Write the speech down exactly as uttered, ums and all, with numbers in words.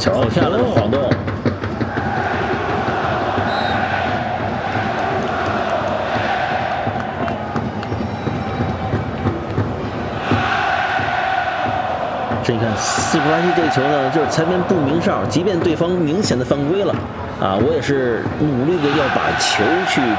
球漂亮的晃动。这你看，斯普拉西这球呢，就是裁判不鸣哨，即便对方明显的犯规了，啊，我也是努力的要把球去